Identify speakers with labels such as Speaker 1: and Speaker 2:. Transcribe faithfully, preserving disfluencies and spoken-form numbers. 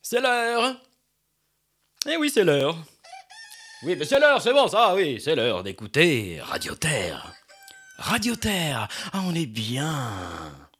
Speaker 1: C'est l'heure. Eh oui, c'est l'heure. Oui, mais c'est l'heure, c'est bon, ça, oui, c'est l'heure d'écouter Radio Terre. Radio Terre, ah, on est bien.